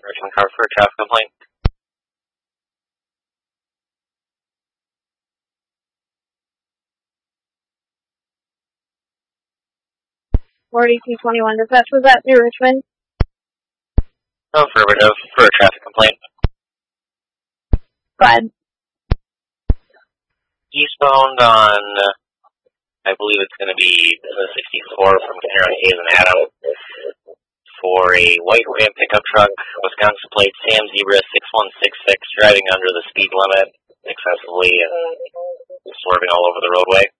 Richmond car for a traffic complaint. 4221 dispatch, was that New Richmond? Affirmative for a traffic complaint. Go ahead. Eastbound on, I believe it's going to be 64 from Kenner Hayes and Adam for a white Ram pickup truck, Wisconsin plate, Sam Zebra 6166, driving under the speed limit excessively and swerving all over the roadway.